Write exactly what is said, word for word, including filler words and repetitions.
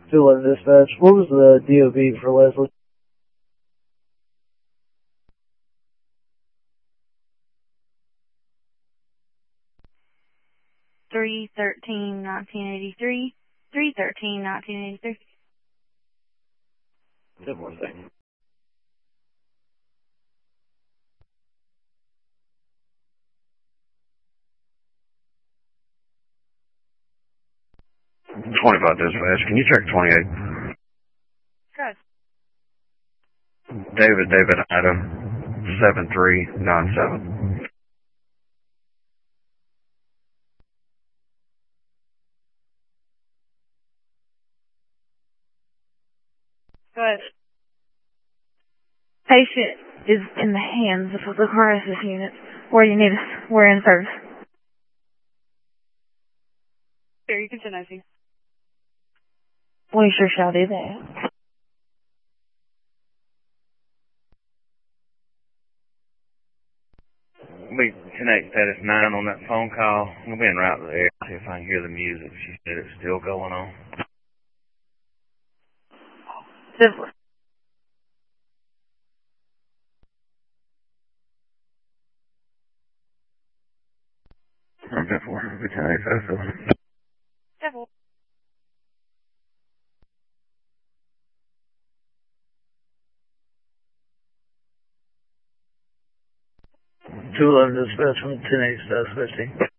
two eleven dispatch. What was the D O B for Leslie? three thirteen nineteen eighty-three. three thirteen nineteen eighty-three. Just one second. twenty-five dispatch. Can you check twenty-eight? Good. David, David, Adam, seven three nine seven. Good. Patient is in the hands of the crisis unit. Where do you need us? We're in service. Here, you can send I C. We sure shall do that. We connect status nine on that phone call. We'll be en route to the air. See if I can hear the music. She said it's still going on. Civil. I'm good for it. We connect status. Civil. two eleven dispatch from ten eight status fifteen.